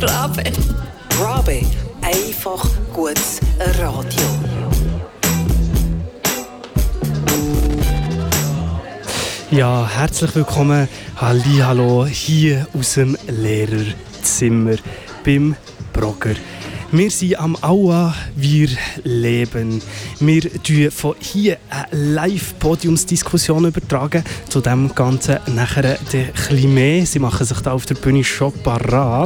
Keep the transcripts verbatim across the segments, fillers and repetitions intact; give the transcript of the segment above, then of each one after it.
Rabe. Rabe, einfach gutes Radio. Ja, herzlich willkommen, Hallihallo, hier aus dem Lehrerzimmer beim Brogger. Wir sind am Aua, wir leben. Wir übertragen von hier eine Live-Podiumsdiskussion übertragen. Zu dem Ganzen nachher ein bisschen mehr. Sie machen sich da auf der Bühne schon parat.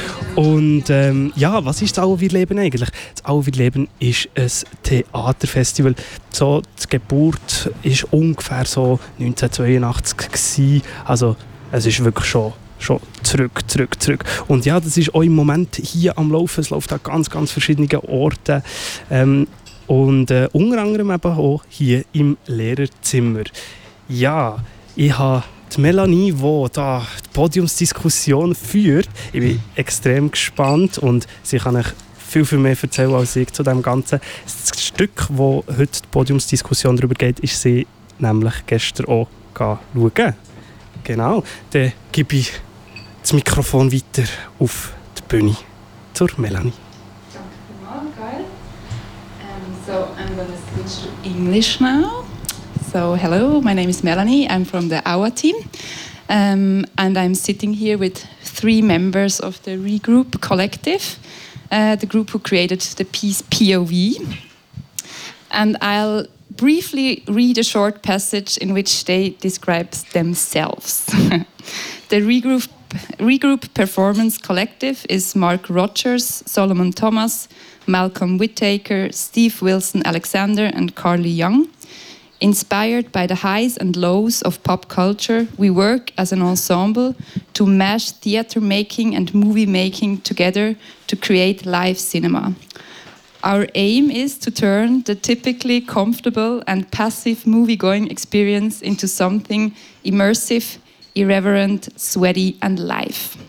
Und ähm, ja, was ist das Aua, wir leben eigentlich? Das Aua, wir leben ist ein Theaterfestival. So, die Geburt war ungefähr so neunzehnhundertzweiundachtzig gewesen. Also es ist wirklich schon Schon zurück, zurück, zurück. Und ja, das ist auch im Moment hier am Laufen. Es läuft an ganz, ganz verschiedenen Orten. Ähm, und äh, unter anderem eben auch hier im Lehrerzimmer. Ja, ich habe die Melanie, die da die Podiumsdiskussion führt. Ich bin extrem gespannt und sie kann euch viel, viel mehr erzählen als ich zu dem Ganzen. Das Stück, wo heute die Podiumsdiskussion darüber geht, ist sie nämlich gestern auch schauen. Genau, dann gebe ich das Mikrofon weiter auf die Bühne zur Melanie. Danke vielmals, geil. Um, so I'm going to switch to English now. So hello, my name is Melanie. I'm from the Aua team, um, and I'm sitting here with three members of the Regroup Collective, uh, the group who created the piece P O V. And I'll briefly read a short passage in which they describe themselves. The Regroup, Regroup Performance Collective is Mark Rogers, Solomon Thomas, Malcolm Whittaker, Steve Wilson Alexander and Carly Young. Inspired by the highs and lows of pop culture, we work as an ensemble to mash theatre making and movie making together to create live cinema. Our aim is to turn the typically comfortable and passive movie-going experience into something immersive, irreverent, sweaty, and live.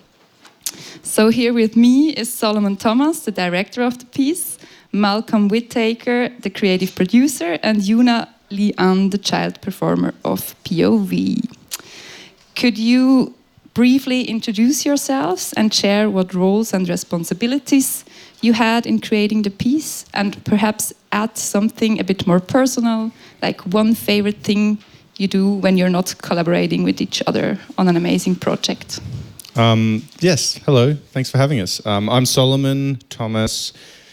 So here with me is Solomon Thomas, the director of the piece, Malcolm Whittaker, the creative producer, and Yuna Lian, the child performer of P O V. Could you briefly introduce yourselves and share what roles and responsibilities you had in creating the piece, and perhaps add something a bit more personal, like one favorite thing you do when you're not collaborating with each other on an amazing project? Um, yes, hello, thanks for having us. Um, I'm Solomon Thomas.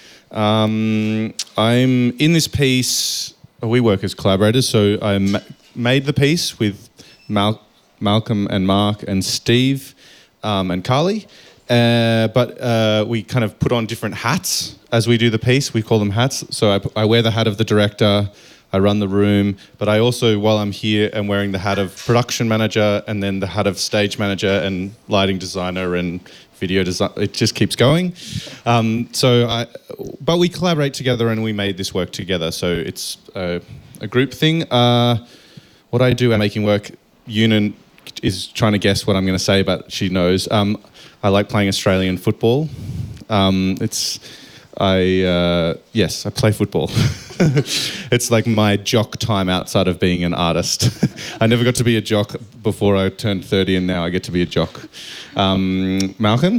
Um, I'm in this piece, we work as collaborators, so I ma- made the piece with Mal- Malcolm and Mark and Steve um, and Carly. Uh, but uh, we kind of put on different hats as we do the piece. We call them hats. So I, I wear the hat of the director, I run the room, but I also, while I'm here, am wearing the hat of production manager and then the hat of stage manager and lighting designer and video design. It just keeps going. Um, so, I, but we collaborate together and we made this work together. So it's a, a group thing. Uh, what I do at Making Work, Yunan is trying to guess what I'm going to say, but she knows. Um, I like playing Australian football. Um, it's, I uh, yes, I play football. It's like my jock time outside of being an artist. I never got to be a jock before I turned thirty, and now I get to be a jock. Um, Malcolm?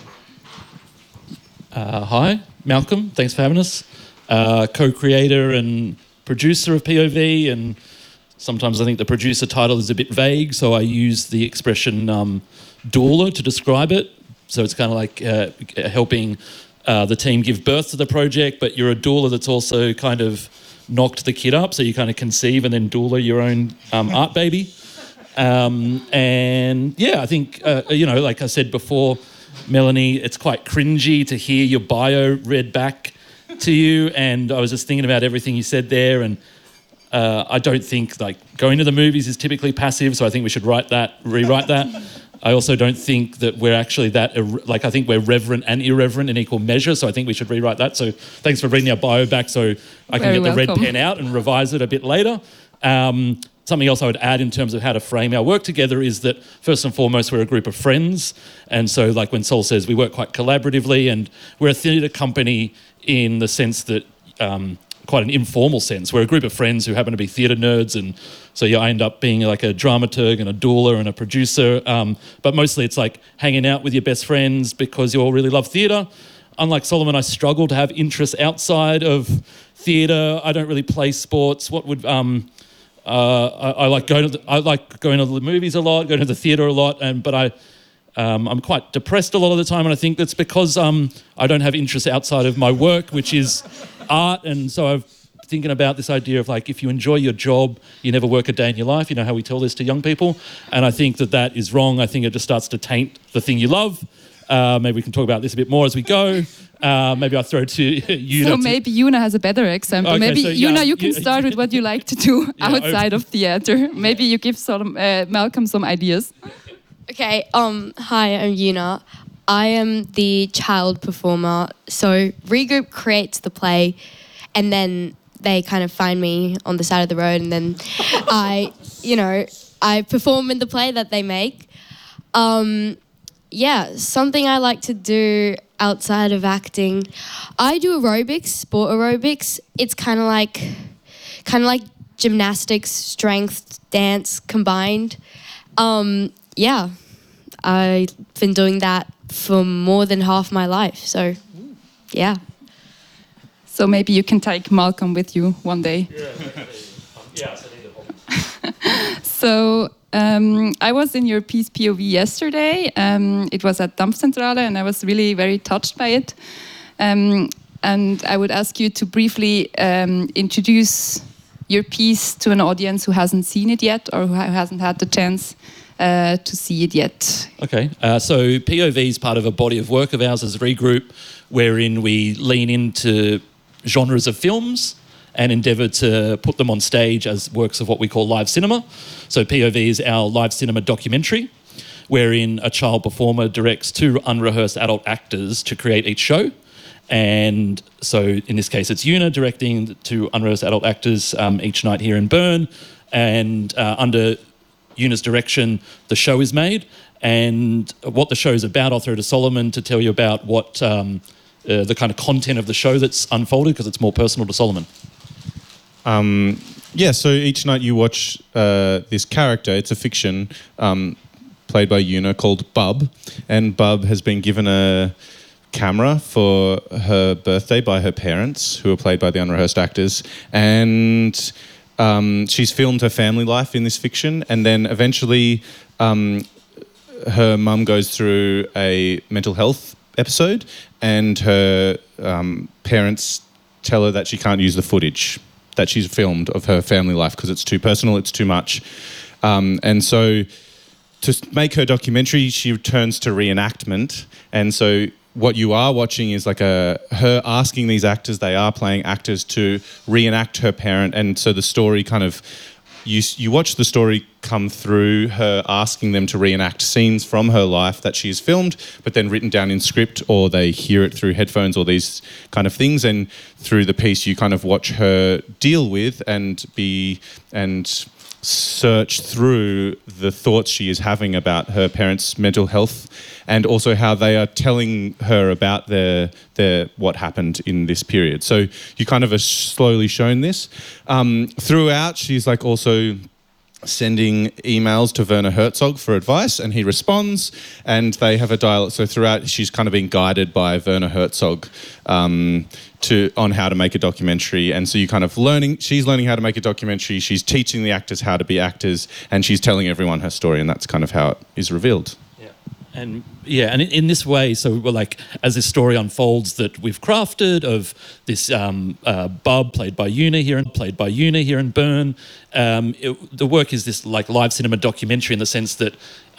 Uh, hi, Malcolm. Thanks for having us. Uh, co-creator and producer of P O V, and sometimes I think the producer title is a bit vague, so I use the expression um, doula to describe it. So it's kind of like uh, helping uh, the team give birth to the project, but you're a doula that's also kind of knocked the kid up, so you kind of conceive and then doula your own um, art baby. Um, and yeah, I think, uh, you know, like I said before, Melanie, it's quite cringy to hear your bio read back to you, and I was just thinking about everything you said there, and uh, I don't think like going to the movies is typically passive, so I think we should write that, rewrite that. I also don't think that we're actually that, ir- like I think we're reverent and irreverent in equal measure, so I think we should rewrite that. So thanks for reading our bio back so I can Very get the welcome. red pen out and revise it a bit later. Um, something else I would add in terms of how to frame our work together is that first and foremost we're a group of friends, and so like when Sol says we work quite collaboratively, and we're a theatre company in the sense that um, quite an informal sense. We're a group of friends who happen to be theatre nerds, and so yeah, I end up being like a dramaturg and a doula and a producer. Um, but mostly it's like hanging out with your best friends because you all really love theatre. Unlike Solomon, I struggle to have interests outside of theatre. I don't really play sports. What would um, uh, I, I like going to the, I like going to the movies a lot, going to the theatre a lot, and but I. Um, I'm quite depressed a lot of the time, and I think that's because um, I don't have interests outside of my work, which is art. And so I'm thinking about this idea of like, if you enjoy your job, you never work a day in your life. You know how we tell this to young people, and I think that that is wrong. I think it just starts to taint the thing you love. Uh, maybe we can talk about this a bit more as we go. Uh, maybe I'll throw to you. So maybe Yuna has a better example. Okay, maybe so, yeah, Yuna, you can you- start with what you like to do Yeah, outside of theatre. Maybe you give Solom- uh, Malcolm some ideas. Okay, um, hi, I'm Yuna. I am the child performer. So Regroup creates the play, and then they kind of find me on the side of the road, and then I, you know, I perform in the play that they make. Um, yeah, something I like to do outside of acting. I do aerobics, sport aerobics. It's kind of like, kind of like gymnastics, strength, dance combined. Um, yeah, I've been doing that for more than half my life. So, yeah. So maybe you can take Malcolm with you one day. Yeah, So um, I was in your piece P O V yesterday. Um, it was at Dampfzentrale, and I was really very touched by it. Um, and I would ask you to briefly um, introduce your piece to an audience who hasn't seen it yet, or who ha- hasn't had the chance uh, to see it yet. Okay, uh, so P O V is part of a body of work of ours as Regroup, wherein we lean into genres of films and endeavour to put them on stage as works of what we call live cinema. So P O V is our live cinema documentary, wherein a child performer directs two unrehearsed adult actors to create each show. And so in this case, it's Yuna directing the two unrehearsed adult actors um, each night here in Bern. And uh, under Yuna's direction, the show is made. And what the show is about, I'll throw to Solomon to tell you about what um, uh, the kind of content of the show that's unfolded, because it's more personal to Solomon. Um, yeah, so each night you watch uh, this character. It's a fiction um, played by Yuna called Bub. And Bub has been given a camera for her birthday by her parents, who are played by the unrehearsed actors. And um, she's filmed her family life in this fiction. And then eventually um, her mum goes through a mental health episode, and her um, parents tell her that she can't use the footage that she's filmed of her family life because it's too personal, it's too much. Um, and so to make her documentary, she turns to reenactment. And so what you are watching is like a her asking these actors, they are playing actors, to reenact her parent. And so the story kind of, you you watch the story come through her asking them to reenact scenes from her life that she's filmed, but then written down in script, or they hear it through headphones, or these kind of things. And through the piece, you kind of watch her deal with and be and search through the thoughts she is having about her parents' mental health, and also how they are telling her about their their what happened in this period. So you kind of are slowly shown this. Um, throughout, she's like also sending emails to Werner Herzog for advice, and he responds, and they have a dialogue. So throughout, she's kind of being guided by Werner Herzog um, to on how to make a documentary. And so you kind of learning, she's learning how to make a documentary, she's teaching the actors how to be actors, and she's telling everyone her story, and that's kind of how it is revealed. And yeah, and in, in this way, so we're like, as this story unfolds that we've crafted of this um, uh, Bub played by Yuna here and played by Yuna here in Bern, um, it, the work is this like live cinema documentary in the sense that